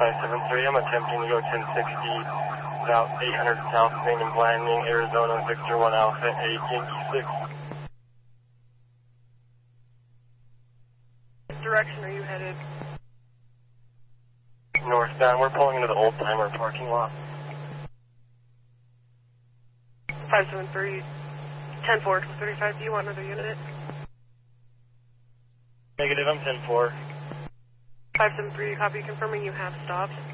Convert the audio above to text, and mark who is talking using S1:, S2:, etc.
S1: 573, I'm attempting to go 1060, about 800 South Main and Blanding, Arizona, Victor 1 Alpha, 8 Yankee 6.
S2: What direction are you headed?
S1: Northbound, we're pulling into the Old Timer parking lot.
S2: 573, 10-4, 35, do you want another unit?
S1: Negative, I'm 10-4.
S2: 573, copy, confirming you have stopped.